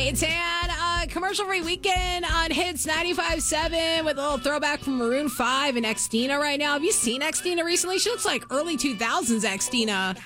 It's an commercial-free weekend on Hits 95.7 with a little throwback from Maroon 5 and Xtina right now. Have you seen Xtina recently? She looks like early 2000s Xtina.